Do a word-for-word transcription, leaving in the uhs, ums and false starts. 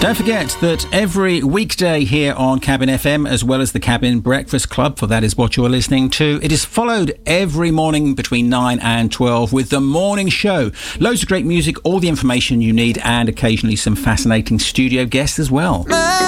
Don't forget that every weekday here on Cabin F M, as well as the Cabin Breakfast Club, for that is what you're listening to, it is followed every morning between nine and twelve with the morning show. Loads of great music, all the information you need, and occasionally some fascinating studio guests as well.